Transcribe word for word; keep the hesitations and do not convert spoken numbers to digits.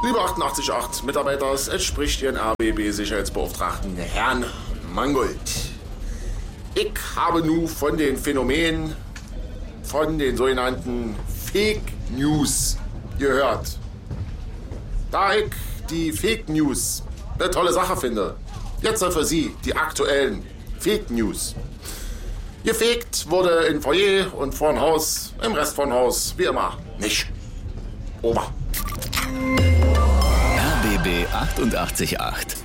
Liebe achtundachtzig Komma acht Mitarbeiter, es spricht Ihren R B B-Sicherheitsbeauftragten Herrn Mangold. Ich habe nun von den Phänomenen, von den sogenannten Fake News gehört. Da ich die Fake News eine tolle Sache finde, jetzt für Sie die aktuellen Fake News. Gefegt wurde in Foyer und vorn Haus, im Rest von Haus, wie immer, nicht. Ober. R B B achtundachtzig Komma acht